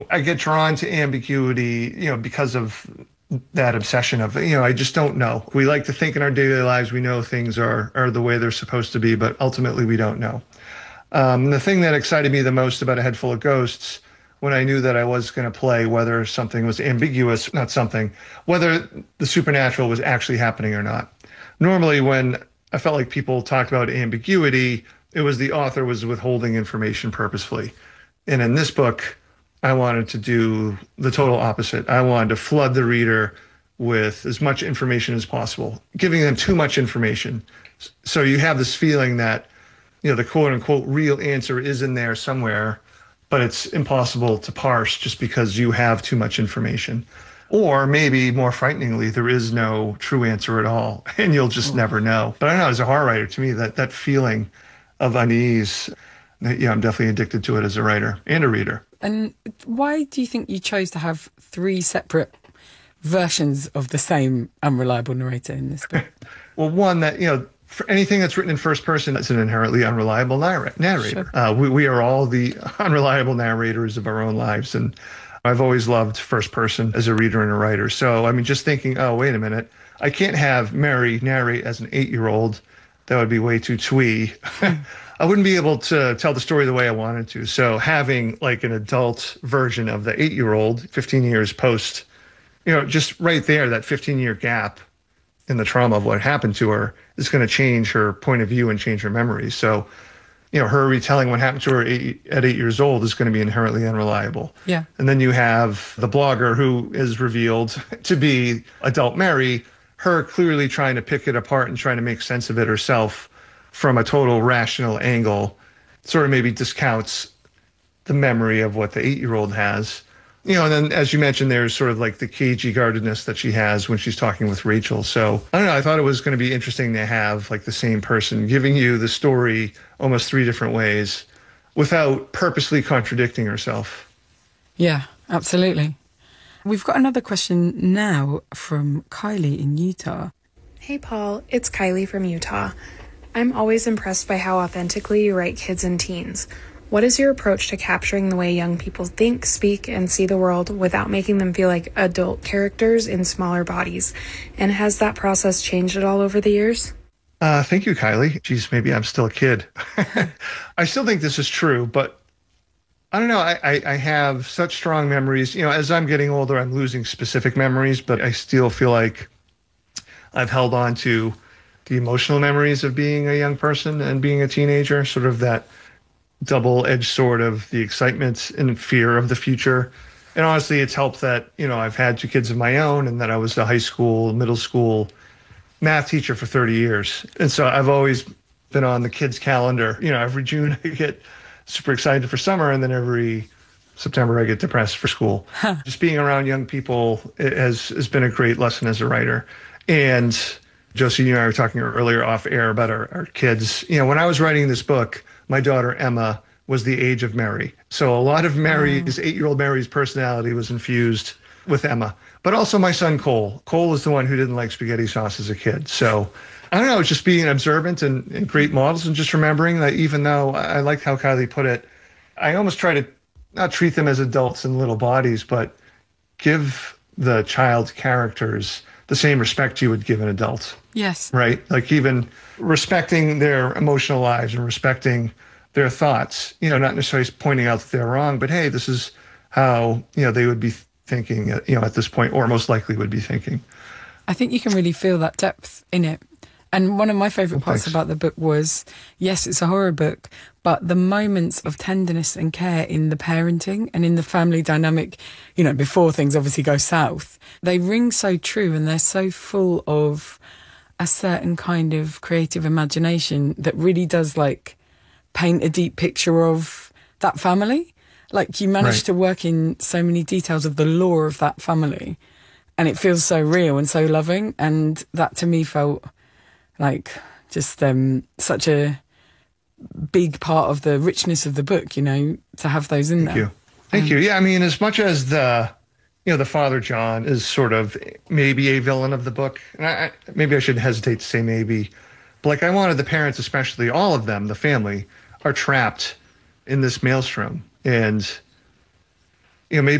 I get drawn to ambiguity, because of that obsession of, I just don't know. We like to think in our daily lives we know things are the way they're supposed to be, but ultimately we don't know. The thing that excited me the most about A Head Full of Ghosts, when I knew that I was going to play whether something was ambiguous, not something, whether the supernatural was actually happening or not. Normally, when I felt like people talked about ambiguity, it was the author was withholding information purposefully. And in this book, I wanted to do the total opposite. I wanted to flood the reader with as much information as possible, giving them too much information. So you have this feeling that, the quote unquote real answer is in there somewhere, but it's impossible to parse just because you have too much information. Or maybe more frighteningly, there is no true answer at all, and you'll just Oh. never know. But I don't know, as a horror writer, to me, that feeling of unease, yeah, I'm definitely addicted to it as a writer and a reader. And why do you think you chose to have three separate versions of the same unreliable narrator in this book? Well, one that, for anything that's written in first person, it's an inherently unreliable narrator. Sure. We are all the unreliable narrators of our own lives. And I've always loved first person as a reader and a writer. So, I mean, just thinking, oh, wait a minute, I can't have Mary narrate as an 8-year-old. That would be way too twee. I wouldn't be able to tell the story the way I wanted to. So having like an adult version of the 8-year-old 15 years post, just right there, that 15-year gap in the trauma of what happened to her is going to change her point of view and change her memories. So, her retelling what happened to her at 8 years old is going to be inherently unreliable. Yeah. And then you have the blogger who is revealed to be adult Mary, her clearly trying to pick it apart and trying to make sense of it herself from a total rational angle, sort of maybe discounts the memory of what the 8-year-old has. And then as you mentioned, there's sort of like the cagey guardedness that she has when she's talking with Rachel. So I don't know, I thought it was going to be interesting to have like the same person giving you the story almost three different ways without purposely contradicting herself. Yeah, absolutely. We've got another question now from Kylie in Utah. Hey Paul, it's Kylie from Utah. I'm always impressed by how authentically you write kids and teens. What is your approach to capturing the way young people think, speak, and see the world without making them feel like adult characters in smaller bodies? And has that process changed at all over the years? Thank you, Kylie. Geez, maybe I'm still a kid. I still think this is true, but I don't know. I have such strong memories. As I'm getting older, I'm losing specific memories, but I still feel like I've held on to the emotional memories of being a young person and being a teenager, sort of that double-edged sword of the excitement and fear of the future. And honestly, it's helped that, I've had two kids of my own and that I was a high school, middle school math teacher for 30 years. And so I've always been on the kids' calendar. Every June I get super excited for summer, and then every September I get depressed for school. Just being around young people has been a great lesson as a writer. And Josie, you and I were talking earlier off air about our kids. When I was writing this book, my daughter Emma was the age of Mary. So a lot of Mary's, 8-year-old Mary's personality was infused with Emma. But also my son Cole. Cole was the one who didn't like spaghetti sauce as a kid. So I don't know, it's just being observant and great models and just remembering that even though I like how Kylie put it, I almost try to not treat them as adults in little bodies, but give the child characters the same respect you would give an adult. Yes. Right? Like even respecting their emotional lives and respecting their thoughts, not necessarily pointing out that they're wrong, but hey, this is how, they would be thinking, at this point, or most likely would be thinking. I think you can really feel that depth in it. And one of my favourite parts about the book was, yes, it's a horror book, but the moments of tenderness and care in the parenting and in the family dynamic, before things obviously go south, they ring so true and they're so full of a certain kind of creative imagination that really does paint a deep picture of that family. Like you managed to work in so many details of the lore of that family, and it feels so real and so loving. And that to me felt like just such a big part of the richness of the book, to have those in there. Thank you. Yeah, I mean, as much as the Father John is sort of maybe a villain of the book, and maybe I should hesitate to say maybe, but I wanted the parents, especially all of them, the family, are trapped in this maelstrom. And maybe